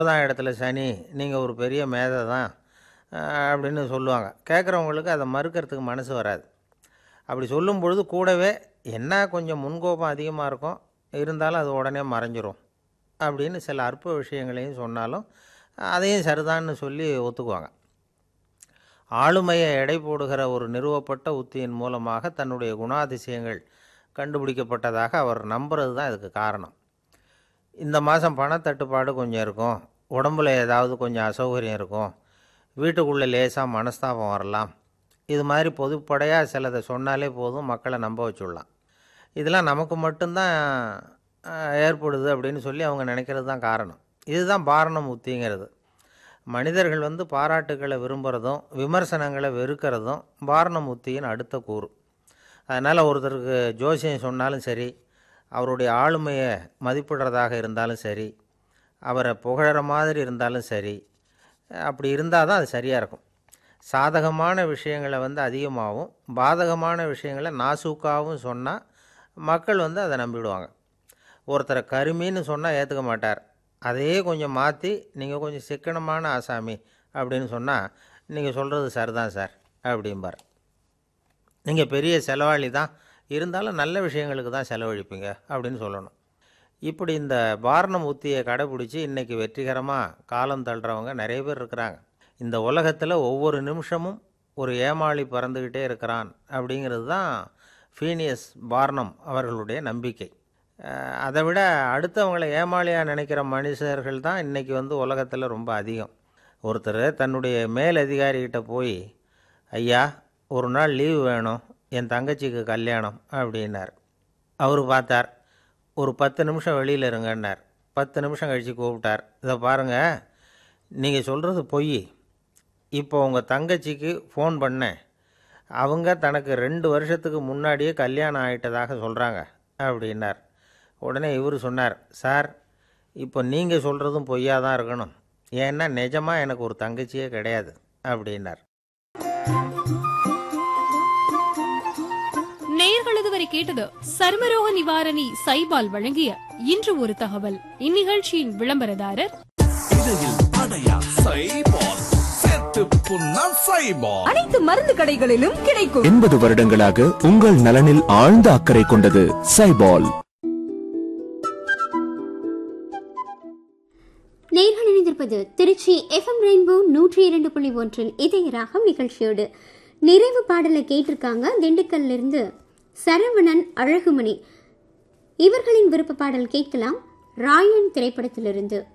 தான் இடத்துல சனி, நீங்கள் ஒரு பெரிய மேதை தான் அப்படின்னு சொல்லுவாங்க. கேட்குறவங்களுக்கு அதை மறுக்கிறதுக்கு மனசு வராது. அப்படி சொல்லும் பொழுது கூடவே என்ன கொஞ்சம் முன்கோபம் அதிகமாக இருக்கும், இருந்தாலும் அது உடனே மறைஞ்சிரும் அப்படின்னு சில அற்ப விஷயங்களையும் சொன்னாலும் அதையும் சரிதான்னு சொல்லி ஒத்துக்குவாங்க. ஆளுமையை எடை போடுகிற ஒரு நிறுவப்பட்ட உத்தியின் மூலமாக தன்னுடைய குணாதிசயங்கள் கண்டுபிடிக்கப்பட்டதாக அவர் நம்புறது தான் இதுக்கு காரணம். இந்த மாதம் பணத்தட்டுப்பாடு கொஞ்சம் இருக்கும், உடம்புல ஏதாவது கொஞ்சம் அசௌகரியம் இருக்கும், வீட்டுக்குள்ளே லேசாக மனஸ்தாபம் வரலாம், இது மாதிரி பொதுப்படையாக சிலதை சொன்னாலே போதும், மக்களை நம்ப வச்சுடலாம். இதெல்லாம் நமக்கு மட்டும்தான் ஏற்படுது அப்படின்னு சொல்லி அவங்க நினைக்கிறது தான் காரணம். இதுதான் பாரணம் உத்திங்கிறது. மனிதர்கள் பாராட்டுக்களை விரும்புகிறதும் விமர்சனங்களை வெறுக்கிறதும் பாரணம் உத்தியின் அடுத்த கூறு. அதனால் ஒருத்தருக்கு ஜோசியம் சொன்னாலும் சரி, அவருடைய ஆளுமையை மதிப்பிடுறதாக இருந்தாலும் சரி, அவரை புகழற மாதிரி இருந்தாலும் சரி, அப்படி இருந்தால் தான் அது சரியாக இருக்கும். சாதகமான விஷயங்களை அதிகமாகவும் பாதகமான விஷயங்களை நாசூக்காகவும் சொன்னால் மக்கள் அதை நம்பிவிடுவாங்க. ஒருத்தரை கருமின்னு சொன்னால் ஏற்றுக்க மாட்டார். அதையே கொஞ்சம் மாற்றி நீங்கள் கொஞ்சம் சிக்கனமான ஆசாமி அப்படின்னு சொன்னால் நீங்கள் சொல்கிறது சரிதான் சார் அப்படிம்பார். நீங்கள் பெரிய செலவாளி தான், இருந்தாலும் நல்ல விஷயங்களுக்கு தான் செலவழிப்பீங்க அப்படின்னு சொல்லணும். இப்படி இந்த பாரணம் உத்தியை கடைப்பிடிச்சி இன்றைக்கி வெற்றிகரமாக காலம் தள்ளுறவங்க நிறைய பேர் இருக்கிறாங்க. இந்த உலகத்தில் ஒவ்வொரு நிமிஷமும் ஒரு ஏமாளி பறந்துக்கிட்டே இருக்கிறான் அப்படிங்கிறது தான் ஃபீனியஸ் பார்னம் அவர்களுடைய நம்பிக்கை. அதை விட அடுத்தவங்களை ஏமாளியாக நினைக்கிற மனுஷர்கள் தான் இன்றைக்கி உலகத்தில் ரொம்ப அதிகம். ஒருத்தர் தன்னுடைய மேலதிகாரிகிட்ட போய், ஐயா ஒரு நாள் லீவு வேணும், என் தங்கச்சிக்கு கல்யாணம் அப்படின்னார். அவர் பார்த்தார், ஒரு 10 நிமிஷம் வெளியில் இருங்கன்னார். 10 நிமிஷம் கழித்து கூப்பிட்டார், இதை பாருங்கள், நீங்கள் சொல்கிறது பொய், இப்போ உங்கள் தங்கச்சிக்கு ஃபோன் பண்ணேன், அவங்க தனக்கு 2 வருஷத்துக்கு முன்னாடியே கல்யாணம் ஆகிட்டதாக சொல்கிறாங்க அப்படின்னார். உடனே இவர் சொன்னார், சார் இப்போ நீங்கள் சொல்கிறதும் பொய்யா தான் இருக்கணும், ஏன்னா நிஜமாக எனக்கு ஒரு தங்கச்சியே கிடையாது அப்படின்னார். நேயர்கள் இதுவரை கேட்டது சர்மரோக நிவாரணி சைபால் வழங்கிய இன்று ஒரு தகவல். இந்நிகழ்ச்சியின் விளம்பரதாரர் அனைத்து மருந்து கடைகளிலும் கிடைக்கும். 80 வருடங்களாக உங்கள் நலனில் ஆழ்ந்த அக்கறை கொண்டது சைபால். நேயர்கள் இணைந்திருப்பது திருச்சி எஃப்எம் ரெயின்போ 102.1 இதய ராகம் நிகழ்ச்சியோடு. நிறைவு பாடலை கேட்டிருக்காங்க திண்டுக்கல்ல இருந்து சரவணன் அழகுமணி. இவர்களின் விருப்ப பாடல் கேட்கலாம். ராயன் திரைப்படத்திலிருந்து.